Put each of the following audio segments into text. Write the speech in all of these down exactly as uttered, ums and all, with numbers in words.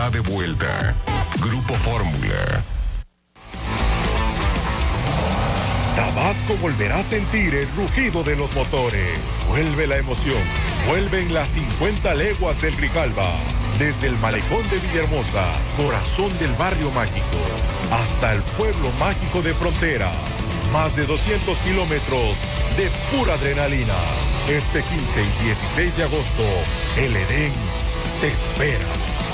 está de vuelta. Grupo Fórmula. Tabasco volverá a sentir el rugido de los motores. Vuelve la emoción. Vuelven las cincuenta leguas del Grijalba. Desde el malecón de Villahermosa, corazón del barrio mágico, hasta el pueblo mágico de Frontera. Más de doscientos kilómetros de pura adrenalina. Este quince y dieciséis de agosto, el Edén te espera.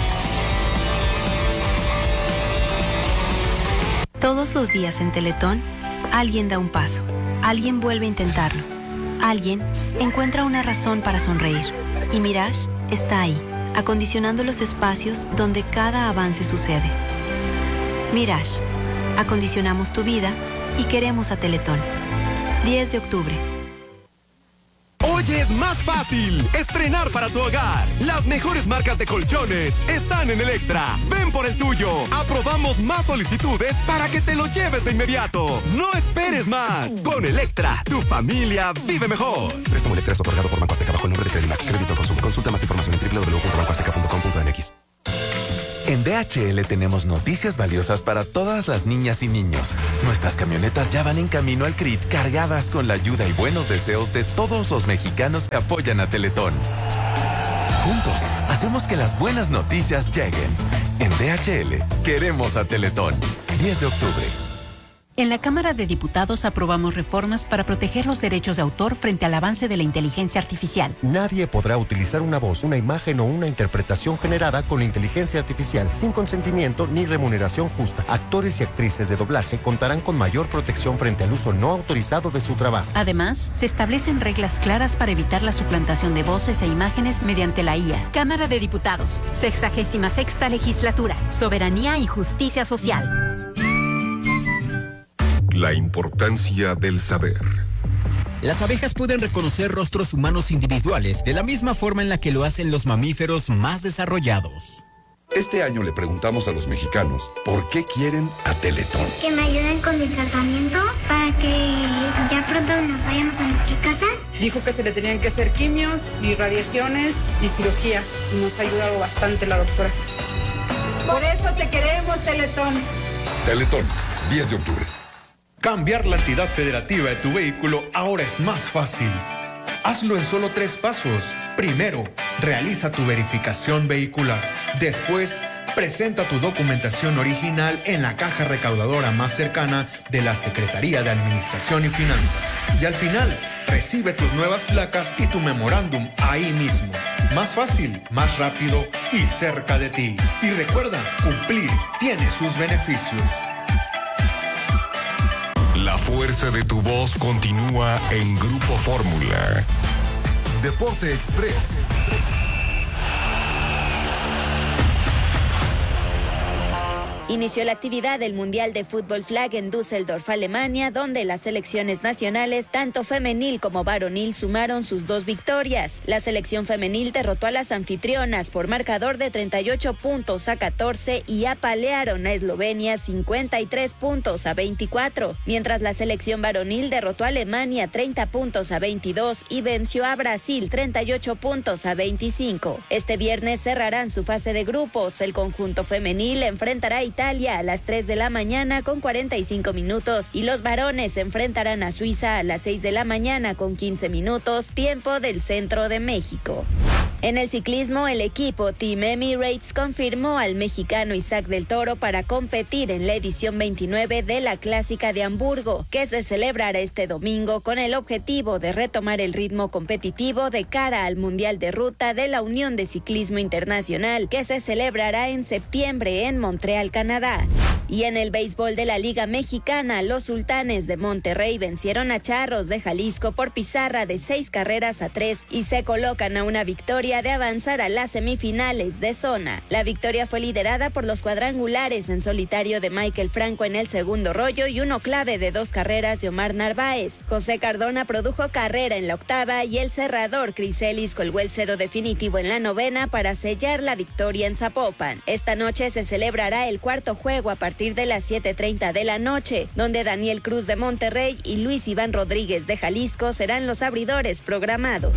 Todos los días en Teletón, alguien da un paso, alguien vuelve a intentarlo, alguien encuentra una razón para sonreír. Y Mirage está ahí, acondicionando los espacios donde cada avance sucede. Mirage, acondicionamos tu vida y queremos a Teletón. diez de octubre. Hoy es más fácil estrenar para tu hogar. Las mejores marcas de colchones están en Electra. Ven por el tuyo. Aprobamos más solicitudes para que te lo lleves de inmediato. No esperes más. Con Electra, tu familia vive mejor. Préstamo Electra es otorgado por Banco Azteca bajo el nombre de Credimax. Crédito al consumo. Consulta más información en doble u doble u doble u punto banco azteca punto com punto m x. En D H L tenemos noticias valiosas para todas las niñas y niños. Nuestras camionetas ya van en camino al C R I T cargadas con la ayuda y buenos deseos de todos los mexicanos que apoyan a Teletón. Juntos, hacemos que las buenas noticias lleguen. En D H L, queremos a Teletón. diez de octubre. En la Cámara de Diputados aprobamos reformas para proteger los derechos de autor frente al avance de la inteligencia artificial. Nadie podrá utilizar una voz, una imagen o una interpretación generada con inteligencia artificial sin consentimiento ni remuneración justa. Actores y actrices de doblaje contarán con mayor protección frente al uso no autorizado de su trabajo. Además, se establecen reglas claras para evitar la suplantación de voces e imágenes mediante la I A. Cámara de Diputados, sexagésima sexta legislatura, soberanía y justicia social. La importancia del saber. Las abejas pueden reconocer rostros humanos individuales de la misma forma en la que lo hacen los mamíferos más desarrollados. Este año le preguntamos a los mexicanos por qué quieren a Teletón. Que me ayuden con mi tratamiento para que ya pronto nos vayamos a nuestra casa. Dijo que se le tenían que hacer quimios y radiaciones y cirugía. Y nos ha ayudado bastante la doctora. Por eso te queremos, Teletón. Teletón, diez de octubre. Cambiar la entidad federativa de tu vehículo ahora es más fácil. Hazlo en solo tres pasos. Primero, realiza tu verificación vehicular. Después, presenta tu documentación original en la caja recaudadora más cercana de la Secretaría de Administración y Finanzas. Y al final, recibe tus nuevas placas y tu memorándum ahí mismo. Más fácil, más rápido y cerca de ti. Y recuerda, cumplir tiene sus beneficios. La fuerza de tu voz continúa en Grupo Fórmula. Deporte Express. Inició la actividad del Mundial de Fútbol Flag en Düsseldorf, Alemania, donde las selecciones nacionales, tanto femenil como varonil, sumaron sus dos victorias. La selección femenil derrotó a las anfitrionas por marcador de treinta y ocho puntos a catorce y apalearon a Eslovenia cincuenta y tres puntos a veinticuatro, mientras la selección varonil derrotó a Alemania treinta puntos a veintidós y venció a Brasil treinta y ocho puntos a veinticinco. Este viernes cerrarán su fase de grupos. El conjunto femenil enfrentará a Italia Italia a las tres de la mañana con cuarenta y cinco minutos y los varones se enfrentarán a Suiza a las seis de la mañana con quince minutos, tiempo del centro de México. En el ciclismo, el equipo Team Emirates confirmó al mexicano Isaac del Toro para competir en la edición veintinueve de la Clásica de Hamburgo, que se celebrará este domingo con el objetivo de retomar el ritmo competitivo de cara al Mundial de Ruta de la Unión de Ciclismo Internacional, que se celebrará en septiembre en Montreal, Canadá. Y en el béisbol de la Liga Mexicana, los Sultanes de Monterrey vencieron a Charros de Jalisco por pizarra de seis carreras a tres y se colocan a una victoria de avanzar a las semifinales de zona. La victoria fue liderada por los cuadrangulares en solitario de Michael Franco en el segundo rollo y uno clave de dos carreras de Omar Narváez. José Cardona produjo carrera en la octava y el cerrador Chris Ellis colgó el cero definitivo en la novena para sellar la victoria en Zapopan. Esta noche se celebrará el cuarto juego a partir de las siete treinta de la noche, donde Daniel Cruz de Monterrey y Luis Iván Rodríguez de Jalisco serán los abridores programados.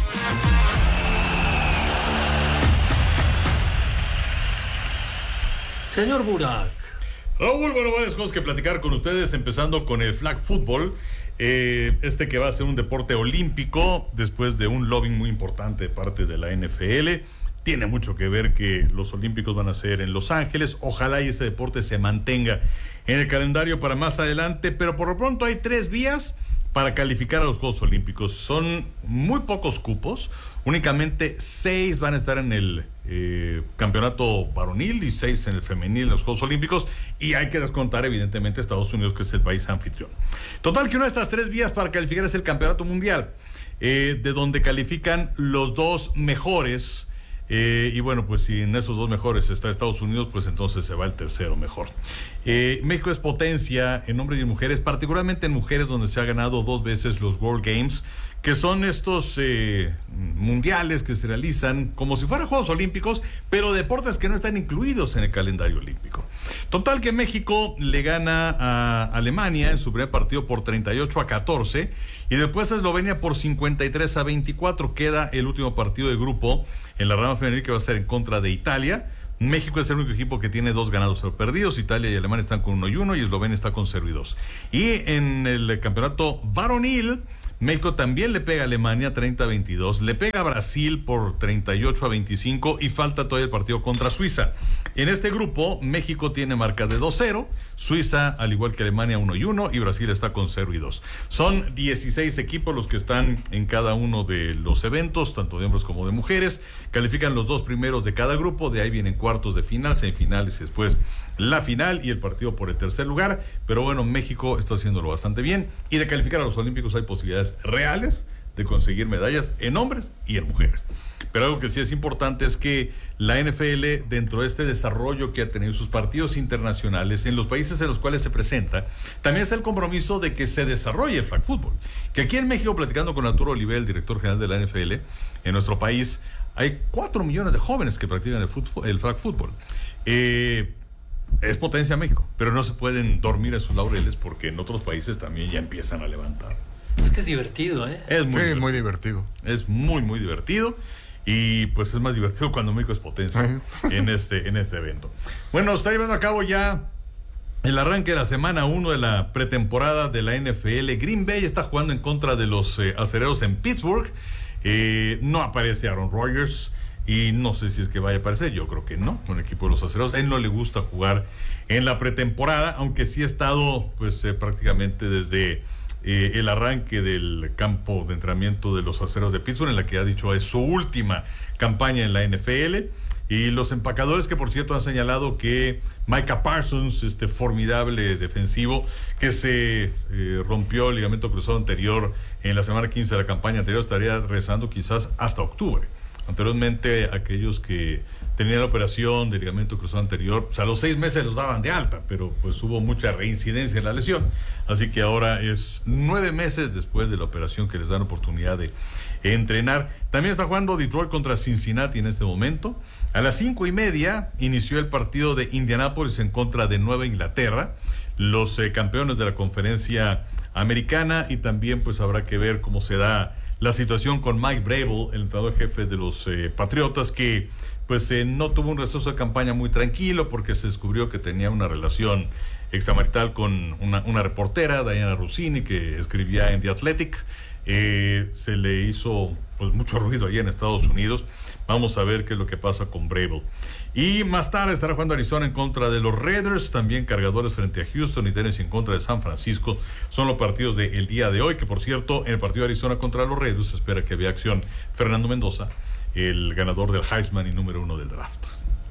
Señor Burak. Raúl, bueno, varias cosas que platicar con ustedes, empezando con el flag football, eh, este que va a ser un deporte olímpico después de un lobbying muy importante de parte de la N F L. Tiene mucho que ver que los olímpicos van a ser en Los Ángeles. Ojalá y ese deporte se mantenga en el calendario para más adelante, pero por lo pronto hay tres vías para calificar a los Juegos Olímpicos. Son muy pocos cupos, únicamente seis van a estar en el eh, campeonato varonil y seis en el femenil en los Juegos Olímpicos, y hay que descontar evidentemente Estados Unidos, que es el país anfitrión. Total que una de estas tres vías para calificar es el campeonato mundial, eh, de donde califican los dos mejores. Eh, y bueno, pues si en esos dos mejores está Estados Unidos, pues entonces se va el tercero mejor. Eh, México es potencia en hombres y mujeres, particularmente en mujeres, donde se ha ganado dos veces los World Games, que son estos eh, mundiales que se realizan como si fueran Juegos Olímpicos, pero deportes que no están incluidos en el calendario olímpico. Total que México le gana a Alemania en su primer partido por treinta y ocho a catorce, y después a Eslovenia por cincuenta y tres a veinticuatro. Queda el último partido de grupo en la rama femenil, que va a ser en contra de Italia. México es el único equipo que tiene dos ganados o perdidos. Italia y Alemania están con uno y uno, y Eslovenia está con cero y dos. Y en el campeonato varonil, México también le pega a Alemania treinta a veintidós, le pega a Brasil por treinta y ocho a veinticinco, y falta todavía el partido contra Suiza. En este grupo, México tiene marca de dos cero, Suiza, al igual que Alemania, uno y uno, y Brasil está con cero y dos. Son dieciséis equipos los que están en cada uno de los eventos, tanto de hombres como de mujeres. Califican los dos primeros de cada grupo, de ahí vienen cuartos de final, semifinales y después la final y el partido por el tercer lugar. Pero bueno, México está haciéndolo bastante bien, y de calificar a los Olímpicos hay posibilidades reales de conseguir medallas en hombres y en mujeres. Pero algo que sí es importante es que la N F L, dentro de este desarrollo que ha tenido sus partidos internacionales en los países en los cuales se presenta, también está el compromiso de que se desarrolle el flag football. Que aquí en México, platicando con Arturo Oliver, el director general de la N F L, en nuestro país hay cuatro millones de jóvenes que practican el, fútbol, el flag football. Eh, es potencia México, pero no se pueden dormir en sus laureles, porque en otros países también ya empiezan a levantar. Es que es divertido, ¿eh? Es muy, sí, divertido. muy divertido. Es muy, muy divertido. Y pues es más divertido cuando México es potencia en este, en este evento. Bueno, está llevando a cabo ya el arranque de la semana uno de la pretemporada de la N F L. Green Bay está jugando en contra de los eh, acereros en Pittsburgh. Eh, no aparece Aaron Rodgers, y no sé si es que vaya a aparecer. Yo creo que no, con el equipo de los acereros. A él no le gusta jugar en la pretemporada, aunque sí ha estado pues eh, prácticamente desde eh, el arranque del campo de entrenamiento de los acereros de Pittsburgh, en la que ha dicho es su última campaña en la N F L. Y los empacadores, que por cierto han señalado que Micah Parsons, este formidable defensivo que se eh, rompió el ligamento cruzado anterior en la semana quince de la campaña anterior, estaría regresando quizás hasta octubre. Anteriormente, aquellos que tenían la operación de ligamento cruzado anterior, pues a los seis meses los daban de alta, pero pues hubo mucha reincidencia en la lesión, así que ahora es nueve meses después de la operación que les dan oportunidad de entrenar. También está jugando Detroit contra Cincinnati en este momento. A las cinco y media inició el partido de Indianápolis en contra de Nueva Inglaterra, los eh, campeones de la conferencia americana, y también pues habrá que ver cómo se da la situación con Mike Vrabel, el entrenador jefe de los eh, Patriotas, que pues eh, no tuvo un receso de campaña muy tranquilo, porque se descubrió que tenía una relación extramarital con una, una reportera, Diana Russini, que escribía en The Athletic. Eh, se le hizo pues mucho ruido allá en Estados Unidos. Vamos a ver qué es lo que pasa con Vrabel. Y más tarde estará jugando Arizona en contra de los Raiders, también Cargadores frente a Houston y Tennessee en contra de San Francisco. Son los partidos del día de hoy, que por cierto, en el partido de Arizona contra los Raiders se espera que vea acción Fernando Mendoza, el ganador del Heisman y número uno del draft.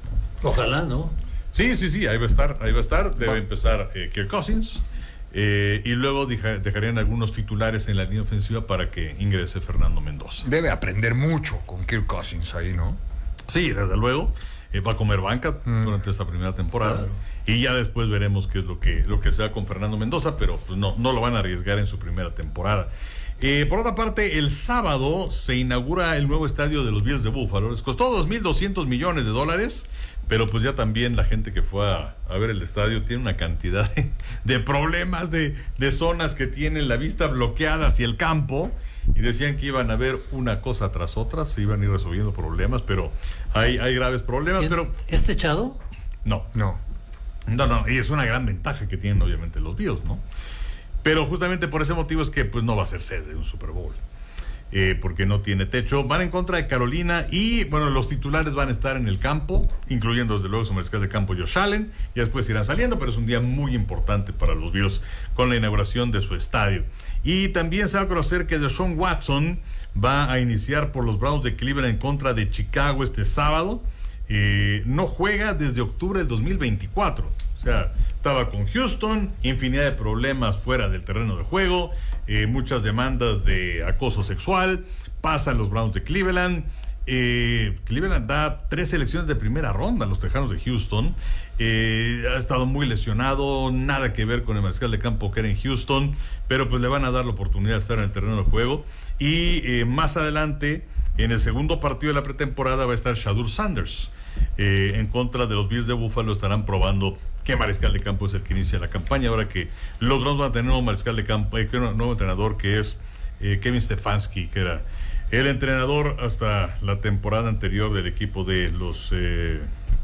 Ojalá, ¿no? Sí, sí, sí, ahí va a estar, ahí va a estar. Debe empezar eh, Kirk Cousins. Eh, y luego deja, dejarían algunos titulares en la línea ofensiva para que ingrese Fernando Mendoza. Debe aprender mucho con Kirk Cousins ahí, ¿no? Sí, desde luego. Eh, va a comer banca mm. durante esta primera temporada. Claro. Y ya después veremos qué es lo que, lo que sea con Fernando Mendoza, pero pues no, no lo van a arriesgar en su primera temporada. Eh, por otra parte, el sábado se inaugura el nuevo estadio de los Bills de Buffalo. Les costó dos mil doscientos millones de dólares, pero pues ya también la gente que fue a, a ver el estadio tiene una cantidad de, de problemas, de, de zonas que tienen la vista bloqueada hacia el campo, y decían que iban a ver una cosa tras otra, se iban a ir resolviendo problemas, pero hay, hay graves problemas. pero ¿Es techado? No, no. No, no, y es una gran ventaja que tienen obviamente los Bills, ¿no? Pero justamente por ese motivo es que pues no va a ser sede de un Super Bowl. Eh, porque no tiene techo. Van en contra de Carolina y, bueno, los titulares van a estar en el campo, incluyendo desde luego su mariscal de campo Josh Allen, y después irán saliendo, pero es un día muy importante para los Bills con la inauguración de su estadio. Y también se va a conocer que Deshaun Watson va a iniciar por los Browns de Cleveland en contra de Chicago este sábado. Eh, no juega desde octubre del dos mil veinticuatro. O sea, estaba con Houston, infinidad de problemas fuera del terreno de juego, eh, muchas demandas de acoso sexual, pasan los Browns de Cleveland. Eh, Cleveland da tres selecciones de primera ronda a los Tejanos de Houston. Eh, ha estado muy lesionado, nada que ver con el mariscal de campo que era en Houston, pero pues le van a dar la oportunidad de estar en el terreno de juego. Y eh, más adelante, en el segundo partido de la pretemporada, va a estar Shedeur Sanders. Eh, en contra de los Bills de Buffalo estarán probando qué mariscal de campo es el que inicia la campaña, ahora que los Browns van a tener un mariscal de campo, eh, un nuevo entrenador que es eh, Kevin Stefanski, que era el entrenador hasta la temporada anterior del equipo de los eh,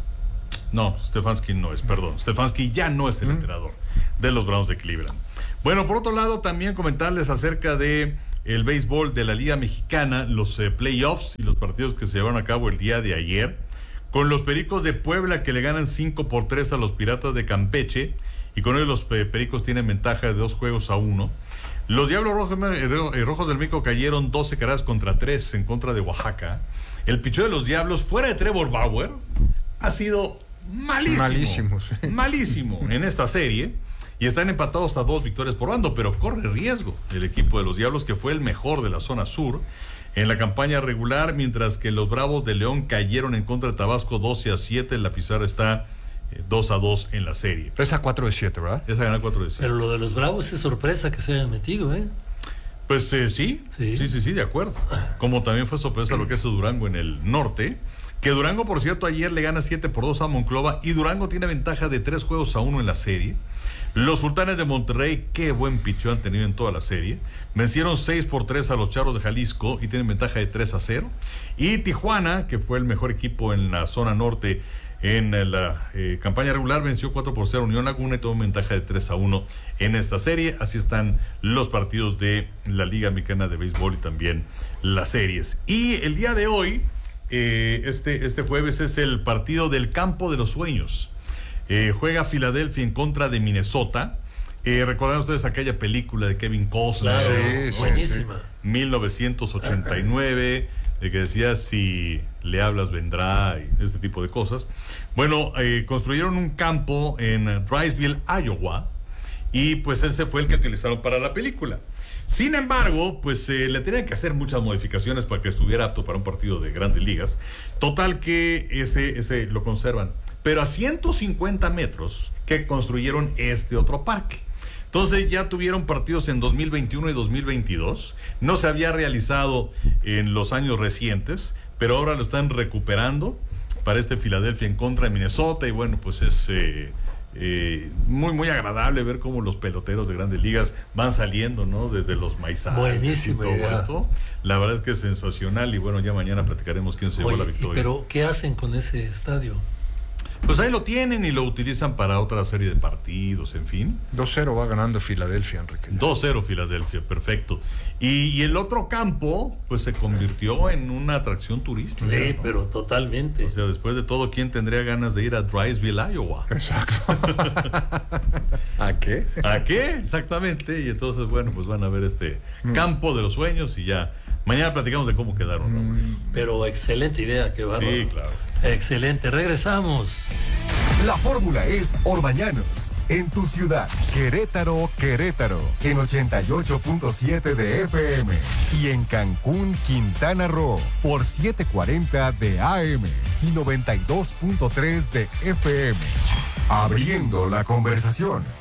no, Stefanski no es, perdón Stefanski ya no es el entrenador de los Browns de Cleveland. Bueno, por otro lado, también comentarles acerca de el béisbol de la Liga Mexicana, los eh, playoffs y los partidos que se llevaron a cabo el día de ayer, con los Pericos de Puebla que le ganan cinco por tres a los Piratas de Campeche, y con ellos los eh, Pericos tienen ventaja de dos juegos a uno. Los Diablos Rojos, eh, Rojos del México cayeron doce carreras contra tres en contra de Oaxaca. El picheo de los Diablos, fuera de Trevor Bauer, ha sido malísimo. Malísimo, sí. Malísimo en esta serie. Y están empatados a dos victorias por bando, pero corre riesgo el equipo de los Diablos, que fue el mejor de la zona sur en la campaña regular, mientras que los Bravos de León cayeron en contra de Tabasco doce a siete. La pizarra está eh, dos a dos en la serie. Esa cuatro de siete, ¿verdad? Esa gana cuatro de siete. Pero lo de los Bravos es sorpresa que se hayan metido, ¿eh? Pues eh, sí, sí, sí, sí, sí, de acuerdo. Como también fue sorpresa lo que hace Durango en el norte, que Durango, por cierto, ayer le gana siete por dos a Monclova, y Durango tiene ventaja de tres juegos a uno en la serie. Los Sultanes de Monterrey, qué buen picheo han tenido en toda la serie, vencieron seis por tres a los Charros de Jalisco y tienen ventaja de tres a cero. Y Tijuana, que fue el mejor equipo en la zona norte en la eh, campaña regular, venció cuatro por cero a Unión Laguna y tuvo ventaja de tres a uno en esta serie. Así están los partidos de la Liga Mexicana de Béisbol y también las series. Y el día de hoy, eh, este, este jueves, es el partido del Campo de los Sueños. Eh, juega Filadelfia en contra de Minnesota. Eh, ¿Recordarán ustedes aquella película de Kevin Costner? Claro, sí, buenísima. Sí. mil novecientos ochenta y nueve, de que decía si le hablas vendrá y este tipo de cosas. Bueno, eh, construyeron un campo en Drysville, Iowa, y pues ese fue el que utilizaron para la película. Sin embargo, pues eh, le tenían que hacer muchas modificaciones para que estuviera apto para un partido de Grandes Ligas. Total que ese, ese lo conservan. Pero a ciento cincuenta metros que construyeron este otro parque. Entonces ya tuvieron partidos en dos mil veintiuno y dos mil veintidós. No se había realizado en los años recientes, pero ahora lo están recuperando para este Filadelfia en contra de Minnesota. Y bueno, pues es eh, eh, muy, muy agradable ver cómo los peloteros de Grandes Ligas van saliendo, ¿no? Desde los maizales. Buenísimo. Y todo idea. esto. La verdad es que es sensacional. Y bueno, ya mañana platicaremos quién se llevó Oye, la victoria. pero ¿qué hacen con ese estadio? Pues ahí lo tienen y lo utilizan para otra serie de partidos, en fin. dos cero va ganando Filadelfia, Enrique. dos cero Filadelfia, perfecto. Y, y el otro campo, pues se convirtió en una atracción turística. Sí, ¿no? pero totalmente. O sea, después de todo, ¿quién tendría ganas de ir a Drysville, Iowa? Exacto. ¿A qué? ¿A qué? Exactamente. Y entonces, bueno, pues van a ver este mm. campo de los sueños y ya. Mañana platicamos de cómo quedaron, ¿no? Mm. Pero excelente idea, qué bárbaro. Sí, claro. Excelente, regresamos. La fórmula es Orbañanos, en tu ciudad. Querétaro, Querétaro, en ochenta y ocho punto siete de F M. Y en Cancún, Quintana Roo, por setecientos cuarenta de A M y noventa y dos punto tres de F M. Abriendo la conversación.